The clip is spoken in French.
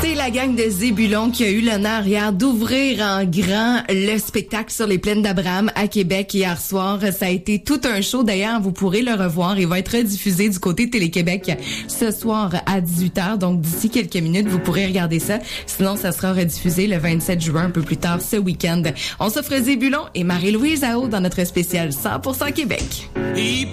C'est la gang de Zébulon qui a eu l'honneur hier d'ouvrir en grand le spectacle sur les plaines d'Abraham à Québec hier soir. Ça a été tout un show. D'ailleurs, vous pourrez le revoir. Il va être diffusé du côté de Télé-Québec ce soir à 18h. Donc, d'ici quelques minutes, vous pourrez regarder ça. Sinon, ça sera rediffusé le 27 juin, un peu plus tard ce week-end. On s'offre Zébulon et Marie-Louise Ao dans notre spécial 100% Québec. Il